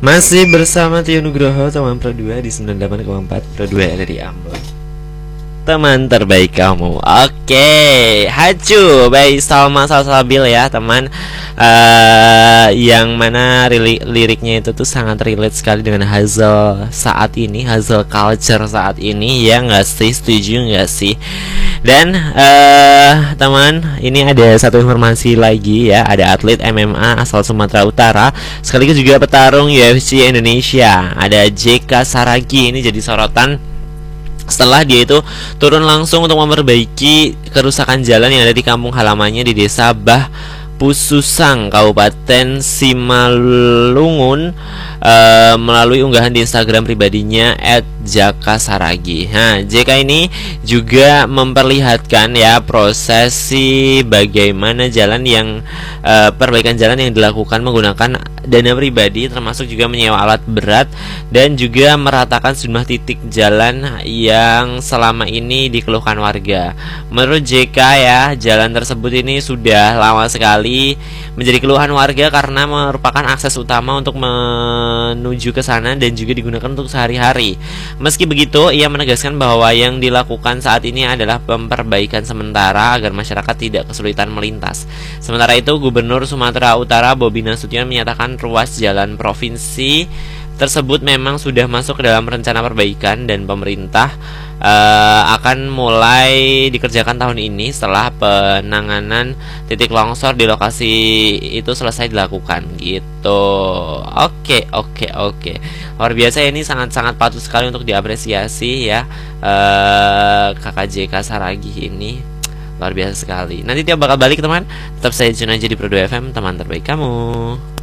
Masih bersama Tio Nugroho, teman Pro 2 di 98,4 Pro 2 dari Ambon. Teman terbaik kamu. Oke, hacu baik Salma Salsabil ya teman. Yang mana liriknya itu tuh sangat relate sekali dengan hustle saat ini, hustle culture saat ini. Ya nggak sih, setuju nggak sih? Dan teman, ini ada satu informasi lagi ya. Ada atlet MMA asal Sumatera Utara sekaligus juga petarung UFC Indonesia, ada JK Saragi. Ini jadi sorotan setelah dia itu turun langsung untuk memperbaiki kerusakan jalan yang ada di kampung halamannya di desa Bah Pususang, Kabupaten Simalungun, melalui unggahan di Instagram pribadinya @JK_Saragi. Nah, JK ini juga memperlihatkan ya prosesi bagaimana jalan yang perbaikan jalan yang dilakukan menggunakan dana pribadi, termasuk juga menyewa alat berat dan juga meratakan sejumlah titik jalan yang selama ini dikeluhkan warga. Menurut JK ya, jalan tersebut ini sudah lama sekali menjadi keluhan warga karena merupakan akses utama untuk menuju ke sana dan juga digunakan untuk sehari-hari. Meski begitu, ia menegaskan bahwa yang dilakukan saat ini adalah perbaikan sementara agar masyarakat tidak kesulitan melintas. Sementara itu, Gubernur Sumatera Utara Bobi Nasution menyatakan ruas jalan provinsi tersebut memang sudah masuk ke dalam rencana perbaikan dan pemerintah akan mulai dikerjakan tahun ini setelah penanganan titik longsor di lokasi itu selesai dilakukan gitu. Oke. Luar biasa, ini sangat-sangat patut sekali untuk diapresiasi ya. Kakak JK Saragi ini luar biasa sekali. Nanti dia bakal balik teman. Tetap stay tune aja di Pro 2 FM, teman terbaik kamu.